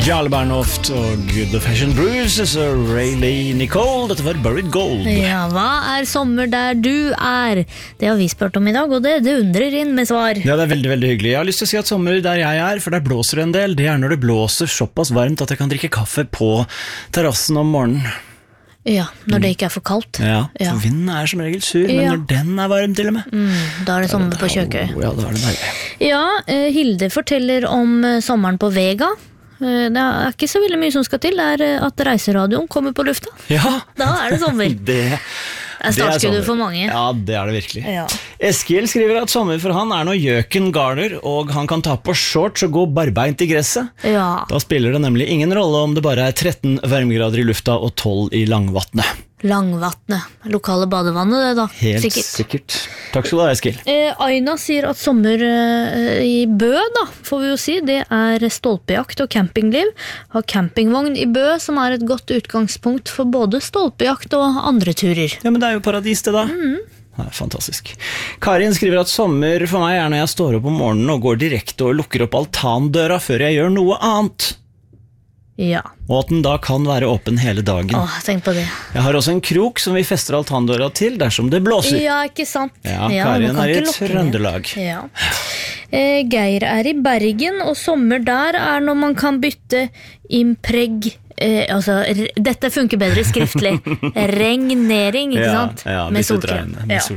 Jarle Barnoft og The Fashion Bruises og Rayleigh Nicole. Dette var Buried Gold. Ja, hva er sommer der du er? Det har vi spurt om i dag, og det undrer inn med svar. Ja, det er veldig, veldig hyggelig. Jeg har lyst til å si at sommer der jeg er, for der blåser det en del, det er når det blåser såpass varmt at jeg kan drikke kaffe på terrassen om morgenen. Ja, når det ikke er for kaldt. Ja, for vinden er som regel sur, men når den er varm til og med. Da er det sommer på kjøkkenet. Ja, da er det deilig. Ja, Hilde forteller om sommeren på Vega. Det er ikke så veldig mye som skal til, det er at reiseradioen kommer på lufta. Ja, da er det sommer. Det er startskuddet for mange. Ja, det er det virkelig. Ja. Eskiel skriver at sommer for han er når gjøken garner, og han kan ta på shorts og gå barbeint i gresset. Ja. Da spiller det nemlig ingen rolle om det bare er 13 varmegrader i lufta og 12 i langvattnet. Langvattnet. Lokale badevannet, det da. Helt sikkert. Takk skal du ha, Eskiel. Aina sier at sommer i Bø, da, får vi jo si, det er stolpejakt og campingliv. Har campingvogn i Bø, som er et godt utgangspunkt for både stolpejakt og andre turer. Ja, men det er jo paradis det da. Det er fantastisk. Karin skriver at sommer for meg er når jeg står opp om morgenen og går direkte og lukker opp altandøra før jeg gjør noe annet. Ja. Og at den da kan være åpen hele dagen. Tenk på det. Jeg har også en krok som vi fester altandøra til dersom det blåser. Ja, ikke sant? Ja, Karin er i Trøndelag. Ja. Geir er i Bergen, og sommer der er når man kan bytte impreg... dette funker bedre skriftlig. Regnering, ikke sant? Ja, med solkrem.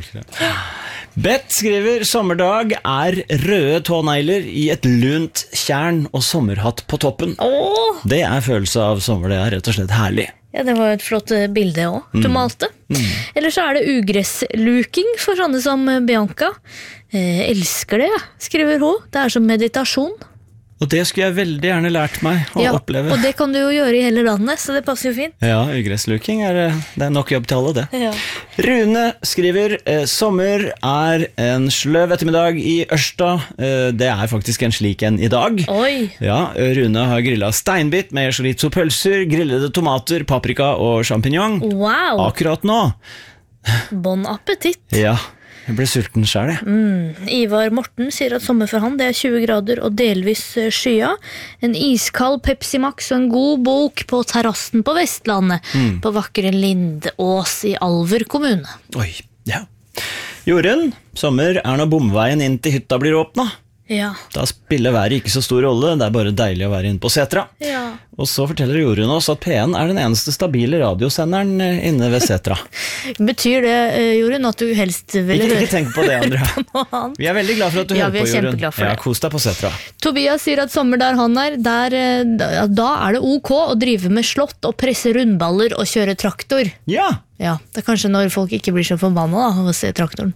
Bett skriver sommerdag er røde tånegler i et lunt tjern og sommerhatt på toppen. Det er følelse av sommer, det er rett og slett herlig. Ja, det var et flott bilde også, du malte. Eller så er det ugressluking for sånne som Bianca. Elsker det, skriver hun. Det er som meditasjon. Og det skulle jeg veldig gjerne lært meg å oppleve. Og det kan du jo gjøre i hele landet, så det passer jo fint. Ja, ugressluking det er nok jobb til alle det. Ja. Rune skriver, sommer er en sløv ettermiddag i Ørsta. Det er faktisk en slik en i dag. Oi! Ja, Rune har grillet steinbit med chorizo-pølser, grillede tomater, paprika og champignon. Wow! Akkurat nå. Bon appetitt! Ja. Jeg ble sulten selv, jeg. Ivar Morten sier at sommer for han det er 20 grader og delvis skya. En iskald Pepsi Max og en god bok på terrassen på Vestlandet. På vakre Lindås i Alver kommune. Oi, ja. Jorunn, sommer er når bomveien inn til hytta blir åpnet. Ja. Da spiller været ikke så stor rolle, det er bare deilig å være inne på Setra. Ja. Og så forteller Jorunn oss at P1 er den eneste stabile radiosenderen inne ved Setra. Betyr det, Jorunn, at du helst vil ikke tenk på det, Andrea. Vi er veldig glad for at du hører på, Jorunn. Ja, vi er kjempeglad for det. Ja, kos deg på Setra. Tobias sier at sommer der han er, da er det ok å drive med slått og presse rundballer og kjøre traktor. Ja! Ja, det er kanskje når folk ikke blir så forbanna av å se traktoren.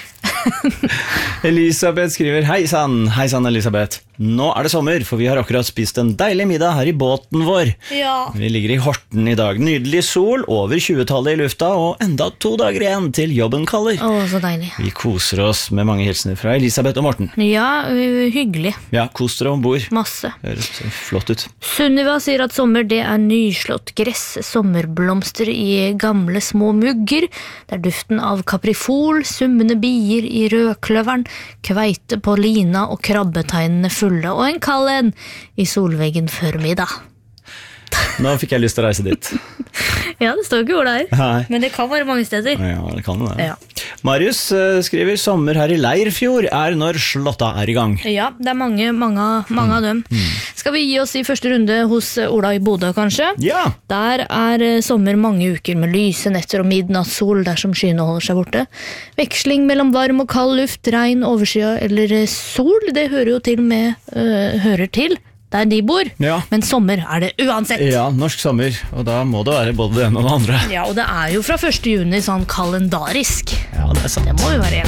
Elisabeth skriver, hei sann Elisabeth. Nå er det sommer, for vi har akkurat spist en deilig middag her i båten vår. Ja. Vi ligger i Horten i dag. Nydelig sol, over 20-tallet i lufta, og enda 2 dager igjen til jobben kaller. Så deilig. Vi koser oss med mange hilsener fra Elisabeth og Morten. Ja, hyggelig. Ja, kos dere ombord. Masse. Høres flott ut. Sunniva sier at sommer det er nyslått gress, sommerblomster i gamle små mugger. Det er duften av kaprifol, summende bier i rødkløveren, kveite på lina og krabbetegnene fulle, og en kald en i solveggen før middag. Nå fikk jeg lyst til å reise dit. Ja, det står jo ikke hvor det er. Nei. Men det kan være mange steder. Ja, det kan det. Ja. Marius skriver, sommer her i Leirfjord er når slåtta er i gang. Ja, det er mange av dem. Skal vi gi oss i første runde hos Ola i Bodø, kanskje? Ja! Der er sommer mange uker med lyse netter og midnattssol dersom skyene holder seg borte. Veksling mellom varm og kald luft, regn, overskya eller sol, det hører jo hører til der de bor, men sommer er det uansett. Ja, norsk sommer, og da må det være både det ene og det andre. Ja, og det er jo fra 1. juni sånn kalendarisk. Ja, det er sant. Det må jo være